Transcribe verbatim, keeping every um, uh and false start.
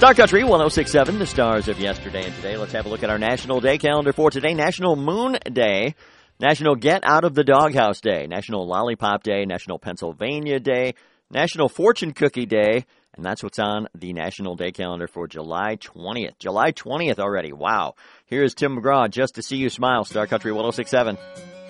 Star Country one oh six point seven, the stars of yesterday and today. Let's have a look at our National Day calendar for today. National Moon Day, National Get Out of the Doghouse Day, National Lollipop Day, National Pennsylvania Day, National Fortune Cookie Day, and that's what's on the National Day calendar for July twentieth. July twentieth already. Wow. Here's Tim McGraw, Just to See You Smile, Star Country one oh six point seven.